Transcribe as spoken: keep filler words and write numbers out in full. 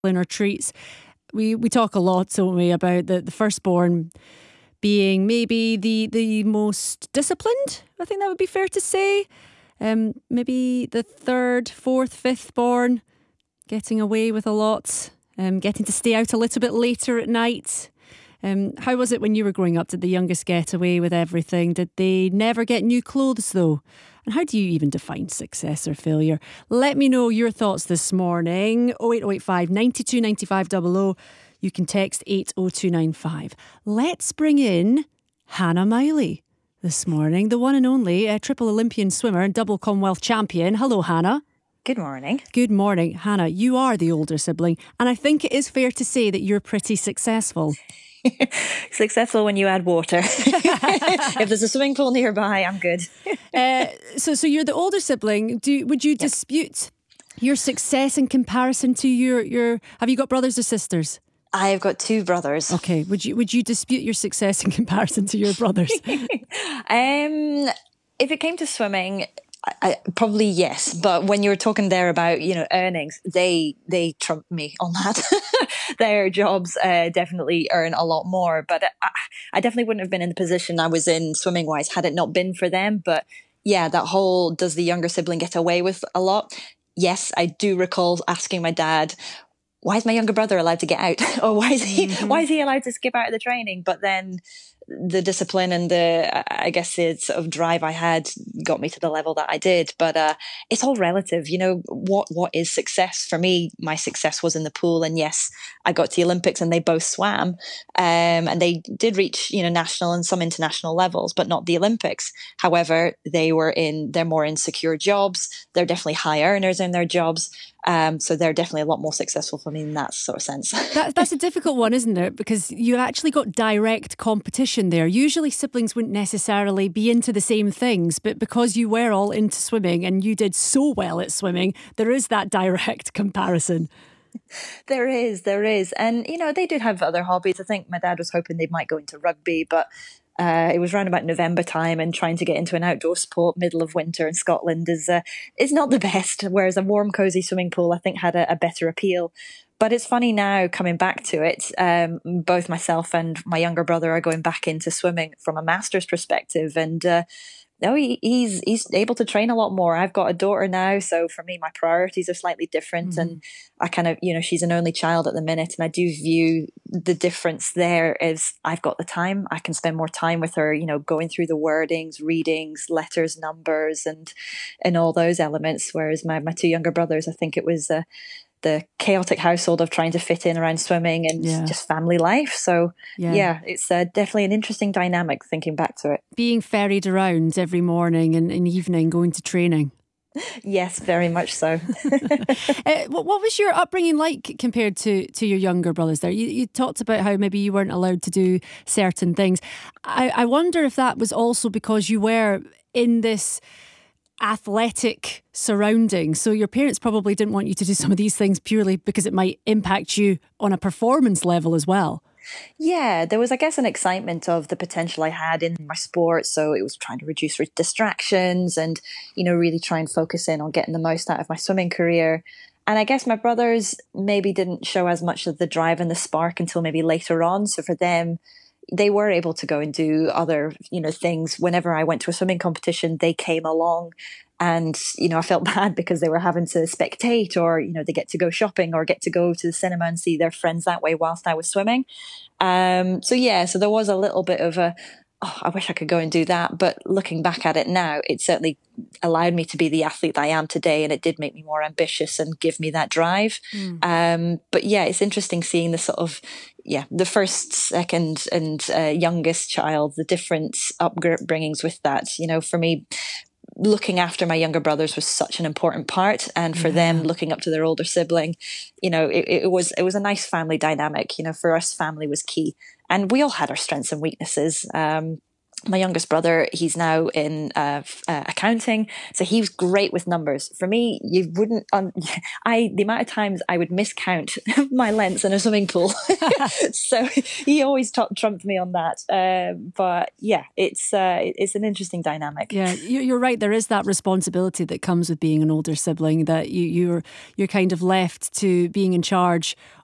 in our treats. We we talk a lot, don't we, about the, the firstborn being maybe the the most disciplined. I think that would be fair to say. Um, maybe the third, fourth, fifth born getting away with a lot, um, getting to stay out a little bit later at night. Um, how was it when you were growing up? Did the youngest get away with everything? Did they never get new clothes though? And how do you even define success or failure? Let me know your thoughts this morning. oh eight oh eight five, nine two nine five double oh. You can text eight oh two nine five. Let's bring in Hannah Miley this morning, the one and only uh, triple Olympian swimmer and double Commonwealth champion. Hello, Hannah. Good morning. Good morning. Hannah, you are the older sibling, and I think it is fair to say that you're pretty successful. Successful when you add water. If there's a swimming pool nearby, I'm good. uh, so so you're the older sibling. Do Would you yep. dispute your success in comparison to your, your... Have you got brothers or sisters? I've got two brothers. Okay. Would you would you dispute your success in comparison to your brothers? um, if it came to swimming, I, I, probably yes. But when you were talking there about, you know, earnings, they they trump me on that. Their jobs uh, definitely earn a lot more. But I, I definitely wouldn't have been in the position I was in swimming wise had it not been for them. But yeah, that whole does the younger sibling get away with a lot? Yes, I do recall asking my dad, why is my younger brother allowed to get out? Or why is he mm-hmm. why is he allowed to skip out of the training? But then the discipline and the, I guess, the sort of drive I had got me to the level that I did. But uh, it's all relative. You know, what what is success? For me, my success was in the pool. And yes, I got to the Olympics and they both swam. Um, and they did reach, you know, national and some international levels, but not the Olympics. However, they were in, they're more in secure jobs. They're definitely high earners in their jobs. Um, so they're definitely a lot more successful for me in that sort of sense. that, that's a difficult one, isn't it? Because you actually got direct competition there. Usually siblings wouldn't necessarily be into the same things, but because you were all into swimming and you did so well at swimming, there is that direct comparison. There is, there is. And, you know, they did have other hobbies. I think my dad was hoping they might go into rugby, but Uh, it was around about November time, and trying to get into an outdoor sport middle of winter in Scotland is uh, is not the best. Whereas a warm, cosy swimming pool, I think, had a, a better appeal. But it's funny now coming back to it. Um, both myself and my younger brother are going back into swimming from a master's perspective, and uh, no, he, he's he's able to train a lot more. I've got a daughter now, so for me, my priorities are slightly different, mm-hmm. and I kind of, you know, she's an only child at the minute, and I do view the difference there is I've got the time. I can spend more time with her, you know, going through the wordings, readings, letters, numbers, and and all those elements. Whereas my my two younger brothers, I think it was uh, the chaotic household of trying to fit in around swimming and yeah. just family life. So yeah, yeah it's uh, definitely an interesting dynamic thinking back to it. Being ferried around every morning and, and evening going to training. Yes, very much so. uh, what, what was your upbringing like compared to, to your younger brothers there? You, you talked about how maybe you weren't allowed to do certain things. I, I wonder if that was also because you were in this athletic surrounding. So your parents probably didn't want you to do some of these things purely because it might impact you on a performance level as well. Yeah, there was, I guess, an excitement of the potential I had in my sport. So it was trying to reduce distractions and, you know, really try and focus in on getting the most out of my swimming career. And I guess my brothers maybe didn't show as much of the drive and the spark until maybe later on. So for them, they were able to go and do other, you know, things. Whenever I went to a swimming competition, they came along. And, you know, I felt bad because they were having to spectate, or, you know, they get to go shopping or get to go to the cinema and see their friends that way whilst I was swimming. Um, so, yeah, so there was a little bit of a, oh, I wish I could go and do that. But looking back at it now, it certainly allowed me to be the athlete I am today. And it did make me more ambitious and give me that drive. Mm. Um, but yeah, it's interesting seeing the sort of, yeah, the first, second and uh, youngest child, the different upbringings with that. You know, for me, looking after my younger brothers was such an important part, and for yeah. them looking up to their older sibling, you know, it, it was it was a nice family dynamic. You know, for us, family was key, and we all had our strengths and weaknesses. Um, my youngest brother, he's now in uh, uh, accounting, so he was great with numbers. For me, you wouldn't. Um, I the amount of times I would miscount my lengths in a swimming pool, so he always t- trumped me on that. Um, but yeah, it's uh, it's an interesting dynamic. Yeah, you're right. There is that responsibility that comes with being an older sibling, that you, you're you're kind of left to being in charge